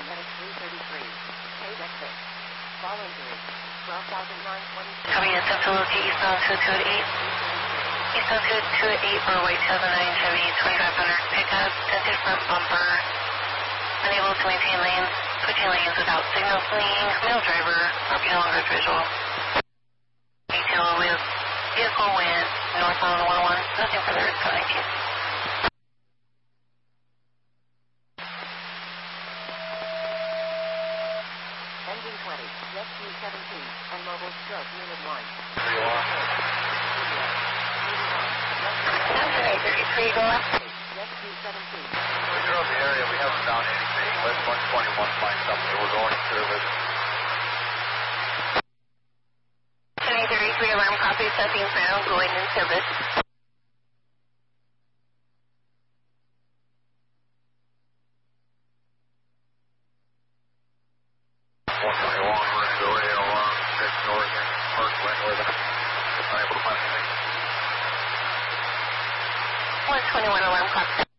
paramedic 333. Paid exit. Fall injury. 12,920. Copy, yes, to locate eastbound 228. Eastbound 228 for white 2009 Chevy 2500 pickup, dented front bumper, unable to maintain lanes, switching lanes without signal fleeing, male driver, working on road visual. Detail with vehicle went northbound 101, nothing further, 19. Engine 20, Rescue 17, and Mobile Stroke Unit 1. 833, go up. Rescue 17. We drove the area, we haven't found anything. Let 121 find something, we're going to service. 833, alarm copy, nothing found, going in service. 121, we're going to go AOR, head north and Park Wind with it. Unable to find anything. 121, alarm copy.